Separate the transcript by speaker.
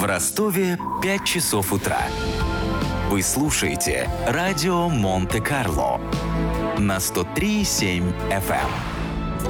Speaker 1: Ростове 5 часов утра. Вы слушаете радио Монте-Карло на 103,7 FM.